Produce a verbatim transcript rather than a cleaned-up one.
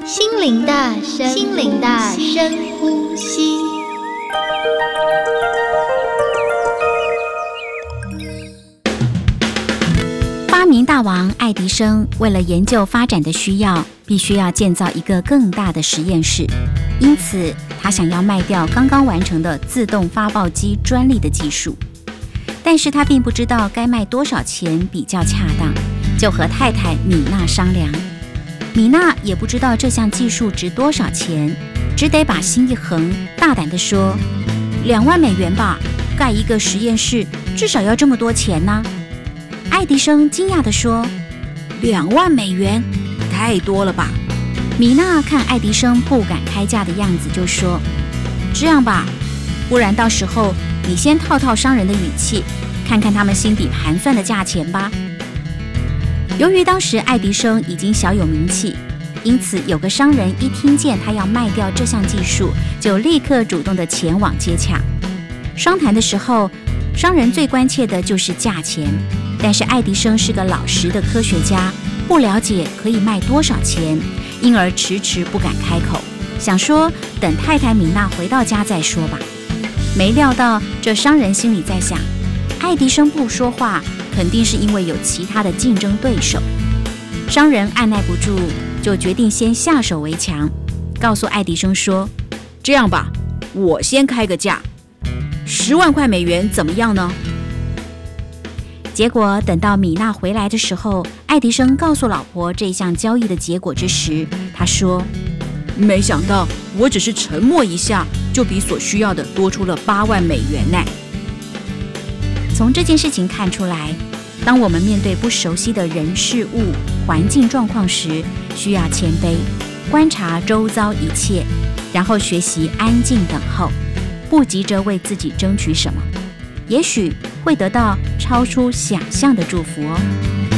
心灵的深心灵的深呼吸。 发明大王爱迪生为了研究发展的需要，必须要建造一个更大的实验室，因此他想要卖掉刚刚完成的自动发报机专利的技术。但是他并不知道该卖多少钱比较恰当，就和太太米娜商量。米娜也不知道这项技术值多少钱，只得把心一横，大胆地说：两万美元吧，盖一个实验室至少要这么多钱呢。爱迪生惊讶地说：两万美元，太多了吧？米娜看爱迪生不敢开价的样子，就说：这样吧，不然到时候你先套套商人的语气，看看他们心底盘算的价钱吧。由于当时爱迪生已经小有名气，因此有个商人一听见他要卖掉这项技术，就立刻主动地前往接洽。商谈的时候，商人最关切的就是价钱，但是爱迪生是个老实的科学家，不了解可以卖多少钱，因而迟迟不敢开口，想说等太太米娜回到家再说吧。没料到这商人心里在想，爱迪生不说话，肯定是因为有其他的竞争对手。商人按耐不住，就决定先下手为强，告诉爱迪生说：这样吧，我先开个价，十万块美元怎么样呢？结果等到米娜回来的时候，爱迪生告诉老婆这项交易的结果之时，他说：没想到我只是沉默一下，就比所需要的多出了八万美元呢。从这件事情看出来，当我们面对不熟悉的人事物、环境状况时，需要谦卑，观察周遭一切，然后学习安静等候，不急着为自己争取什么，也许会得到超出想象的祝福哦。